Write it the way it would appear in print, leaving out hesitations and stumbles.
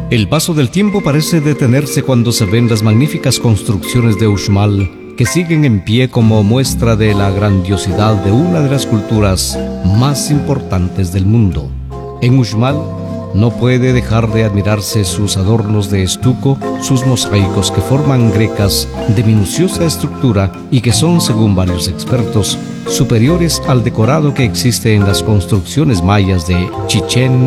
El paso del tiempo parece detenerse cuando se ven las magníficas construcciones de Uxmal, que siguen en pie como muestra de la grandiosidad de una de las culturas más importantes del mundo. En Uxmal no puede dejar de admirarse sus adornos de estuco, sus mosaicos que forman grecas de minuciosa estructura y que son, según varios expertos, superiores al decorado que existe en las construcciones mayas de Chichén